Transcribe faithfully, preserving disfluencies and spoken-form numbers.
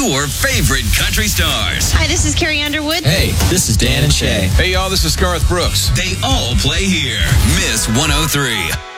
your favorite country stars. Hi, this is Carrie Underwood. Hey, this is Dan and Shay. Hey, y'all, this is Garth Brooks. They all play here. Miss one oh three.